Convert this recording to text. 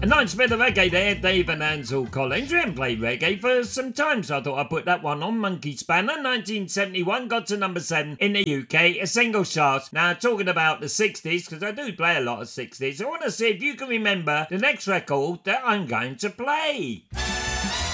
A nice bit of reggae there, Dave and Ansel Collins. We haven't played reggae for some time, so I thought I'd put that one on. Monkey Spanner, 1971, got to number 7 in the UK, a single chart. Now, talking about the 60s, because I do play a lot of 60s, I want to see if you can remember the next record that I'm going to play.